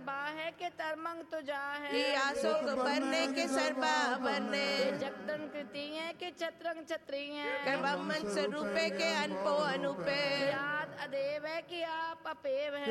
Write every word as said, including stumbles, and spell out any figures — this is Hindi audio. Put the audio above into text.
सबा है के तरमंग तुझा है कि आशोक बरने के सरबा बरने जगदन कृति है के छत्रंग छत्री है कर ब्रह्मन स्वरूपे के अनपो अनुपे याद अदेव है कि आप अपेव है